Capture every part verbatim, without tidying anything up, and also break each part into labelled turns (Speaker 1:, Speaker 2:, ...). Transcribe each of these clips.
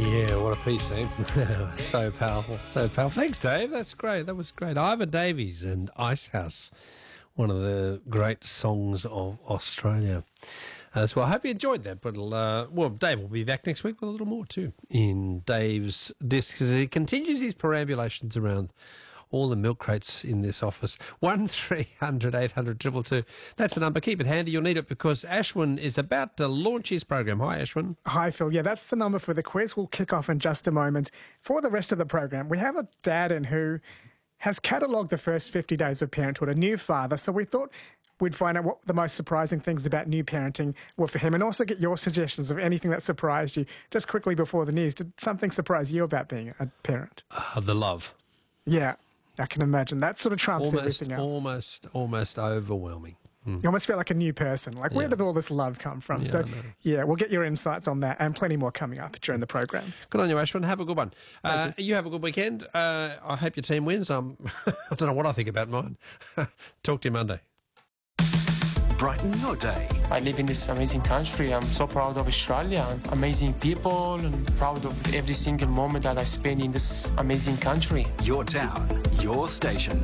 Speaker 1: Yeah, what a piece, eh? So powerful, so powerful. Thanks, Dave. That's great. That was great. Ivor Davies and Icehouse, one of the great songs of Australia as well. I hope you enjoyed that. But uh, well, Dave will be back next week with a little more too in Dave's disc as he continues his perambulations around all the milk crates in this office. One three hundred eight hundred two two two. That's the number. Keep it handy. You'll need it because Ashwin is about to launch his program. Hi, Ashwin.
Speaker 2: Hi, Phil. Yeah, that's the number for the quiz. We'll kick off in just a moment. For the rest of the program, we have a dad in who has catalogued the first fifty days of parenthood, a new father. So we thought we'd find out what the most surprising things about new parenting were for him and also get your suggestions of anything that surprised you. Just quickly before the news, did something surprise you about being a parent?
Speaker 1: Uh, the love.
Speaker 2: Yeah, I can imagine. That sort of trumps
Speaker 1: almost,
Speaker 2: everything else.
Speaker 1: Almost, almost overwhelming. Mm.
Speaker 2: You almost feel like a new person. Like, where
Speaker 1: Yeah.
Speaker 2: did all this love come from?
Speaker 1: Yeah,
Speaker 2: so,
Speaker 1: I know.
Speaker 2: yeah, we'll get your insights on that and plenty more coming up during the program.
Speaker 1: Good on you, Ashwin. Have a good one. Uh, you. you have a good weekend. Uh, I hope your team wins. Um, I don't know what I think about mine. Talk to you Monday.
Speaker 3: Brighten your day.
Speaker 4: I live in this amazing country. I'm so proud of Australia, and amazing people, and proud of every single moment that I spend in this amazing country.
Speaker 3: Your town, your station.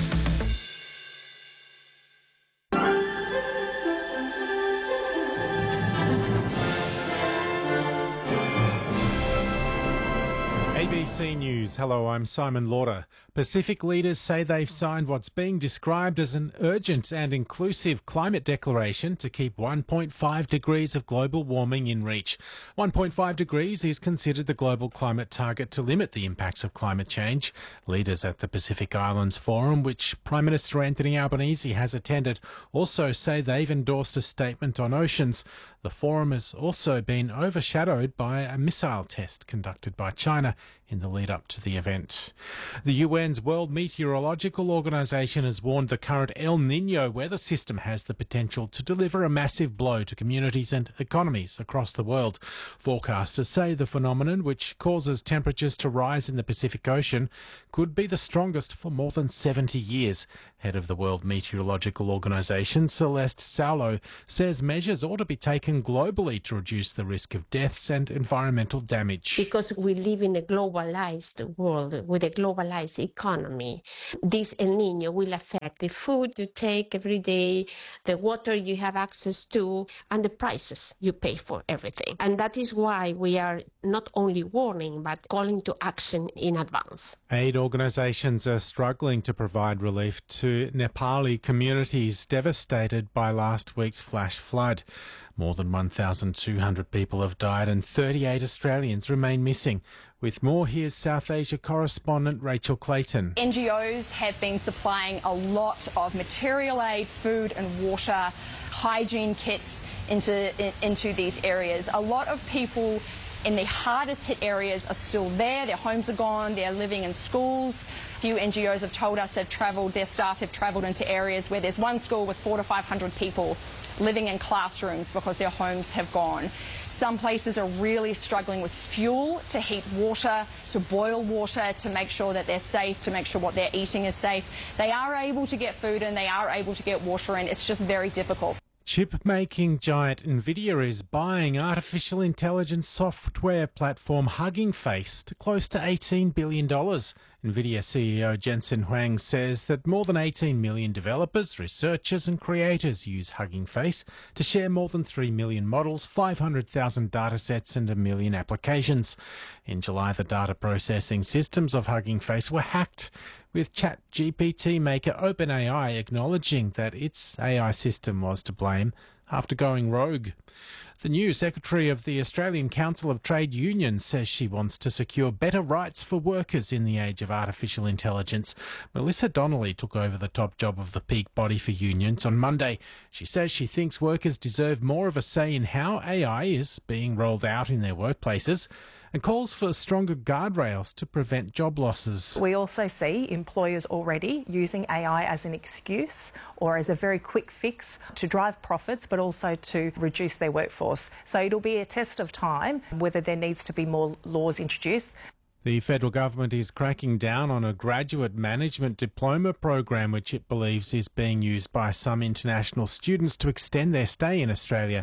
Speaker 5: A B C News. Hello, I'm Simon Lauder. Pacific leaders say they've signed what's being described as an urgent and inclusive climate declaration to keep one point five degrees of global warming in reach. one point five degrees is considered the global climate target to limit the impacts of climate change. Leaders at the Pacific Islands Forum, which Prime Minister Anthony Albanese has attended, also say they've endorsed a statement on oceans. The forum has also been overshadowed by a missile test conducted by China in the lead up to the event. The U N's World Meteorological Organization has warned the current El Niño weather system has the potential to deliver a massive blow to communities and economies across the world. Forecasters say the phenomenon, which causes temperatures to rise in the Pacific Ocean, could be the strongest for more than seventy years. Head of the World Meteorological Organization, Celeste Saulo, says measures ought to be taken globally to reduce the risk of deaths and environmental damage.
Speaker 6: Because we live in a globalized world with a globalized economy, this El Niño will affect the food you take every day, the water you have access to, and the prices you pay for everything. And that is why we are not only warning, but calling to action in advance.
Speaker 5: Aid organisations are struggling to provide relief to Nepali communities devastated by last week's flash flood. More than one thousand two hundred people have died and thirty-eight Australians remain missing. With more, here's South Asia correspondent Rachel Clayton.
Speaker 7: N G Os have been supplying a lot of material aid, food and water, hygiene kits into, in, into these areas. A lot of people in the hardest hit areas are still there. Their homes are gone. They're living in schools. A few N G Os have told us they've travelled, their staff have travelled into areas where there's one school with four to five hundred people living in classrooms because their homes have gone. Some places are really struggling with fuel to heat water, to boil water, to make sure that they're safe, to make sure what they're eating is safe. They are able to get food in, they are able to get water in. It's just very difficult.
Speaker 5: Chip-making giant Nvidia is buying artificial intelligence software platform Hugging Face to close to eighteen billion dollars. Nvidia C E O Jensen Huang says that more than eighteen million developers, researchers and creators use Hugging Face to share more than three million models, five hundred thousand datasets and a million applications. In July, the data processing systems of Hugging Face were hacked, with ChatGPT maker OpenAI acknowledging that its A I system was to blame after going rogue. The new Secretary of the Australian Council of Trade Unions says she wants to secure better rights for workers in the age of artificial intelligence. Melissa Donnelly took over the top job of the peak body for unions on Monday. She says she thinks workers deserve more of a say in how A I is being rolled out in their workplaces and calls for stronger guardrails to prevent job losses.
Speaker 8: We also see employers already using A I as an excuse or as a very quick fix to drive profits, but also to reduce their workforce. So it'll be a test of time whether there needs to be more laws introduced.
Speaker 5: The federal government is cracking down on a graduate management diploma program which it believes is being used by some international students to extend their stay in Australia.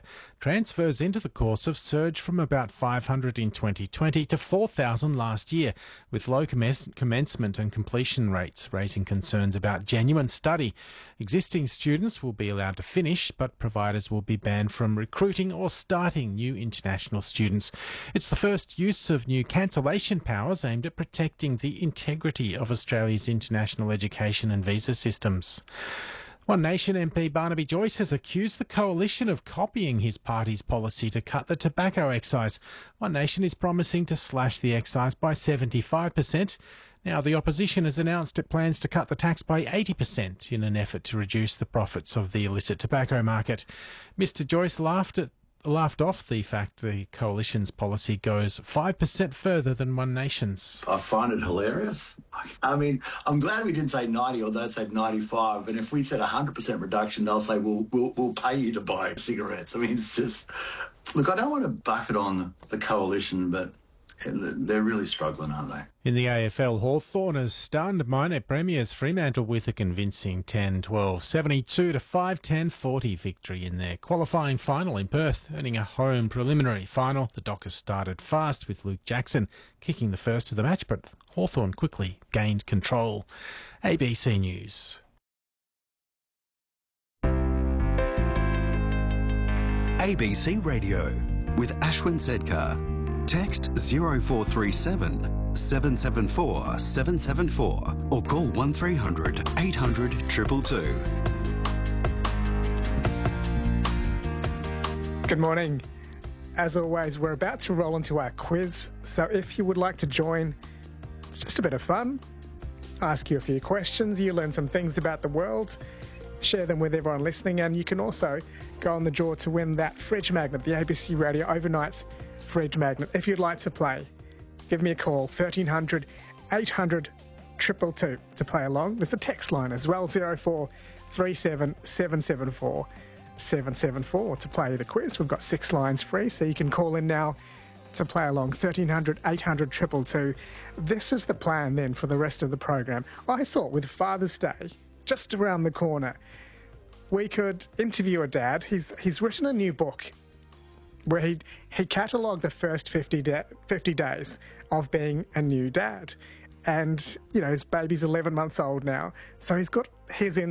Speaker 5: Transfers into the course have surged from about five hundred in twenty twenty to four thousand last year, with low commence- commencement and completion rates raising concerns about genuine study. Existing students will be allowed to finish, but providers will be banned from recruiting or starting new international students. It's the first use of new cancellation powers aimed at protecting the integrity of Australia's international education and visa systems. One Nation M P Barnaby Joyce has accused the Coalition of copying his party's policy to cut the tobacco excise. One Nation is promising to slash the excise by seventy-five percent. Now, the opposition has announced it plans to cut the tax by eighty percent in an effort to reduce the profits of the illicit tobacco market. Mister Joyce laughed at laughed off the fact the Coalition's policy goes five percent further than One Nation's.
Speaker 9: I find it hilarious. I mean, I'm glad we didn't say ninety, or they said ninety-five. And if we said one hundred percent reduction, they'll say, we'll, we'll, we'll pay you to buy cigarettes. I mean, it's just... Look, I don't want to bucket on the Coalition, but they're really struggling, aren't they?
Speaker 5: In the A F L, Hawthorn has stunned minor premiers Fremantle with a convincing ten twelve seventy-two to five ten forty victory in their qualifying final in Perth, earning a home preliminary final. The Dockers started fast with Luke Jackson kicking the first of the match, but Hawthorn quickly gained control. A B C News.
Speaker 3: A B C Radio with Ashwin Sedkar. Text zero four three seven, seven seven four, seven seven four or call one three hundred, eight hundred, two two two.
Speaker 2: Good morning. As always, we're about to roll into our quiz, so if you would like to join, it's just a bit of fun. Ask you a few questions, you learn some things about the world, share them with everyone listening, and you can also go on the draw to win that fridge magnet, the A B C Radio Overnight's fridge magnet. If you'd like to play, give me a call, thirteen hundred, eight hundred, two two two to play along. There's a text line as well, zero four three seven, seven seven four, seven seven four to play the quiz. We've got six lines free, so you can call in now to play along, thirteen hundred, eight hundred, two two two. This is the plan then for the rest of the program. I thought with Father's Day just around the corner, we could interview a dad. He's he's written a new book where he he catalogued the first fifty, da- fifty days of being a new dad. And, you know, his baby's eleven months old now, so he's got his in